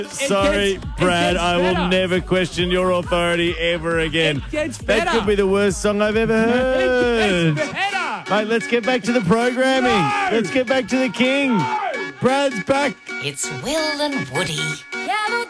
Sorry, Brad, I will better. never question your authority ever again. It gets That better. could be the worst song I've ever heard. It's better. Mate, let's get back to the programming. No. Let's get back to the king. Brad's back. It's Will and Woody.